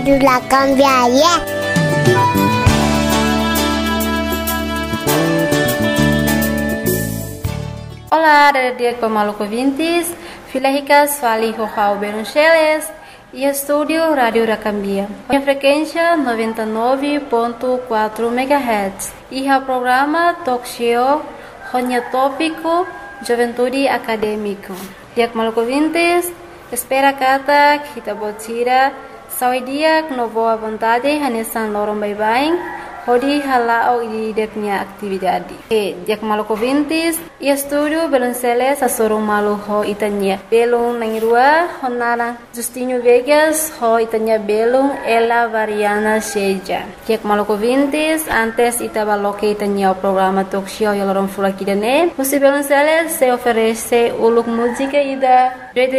La cambiaria. Olá, dia Maluco Vintes, Filaricas, Fali Rojao Beruncheles e estúdio Rádio Racambia. A frequência 99.4 MHz e o programa Talk Show Ronya Tópico Juventude Acadêmico. Dia Maluco Vintes, espera kata kita botira sawi dia no boa vontade hanesan lorong bye-bye. Hodi halao ideknya atividade. Dia Maluco Vintes e estúdio Belonceles a sorong malu ho itanya. Belong nangirua honara Justinho Vegas ho itanya belong ela variana seja. Dia Maluco Vintes antes itabaloque itanya o programa talk show yalorong fulakidane. Musi Belonceles se oferece uluk música ida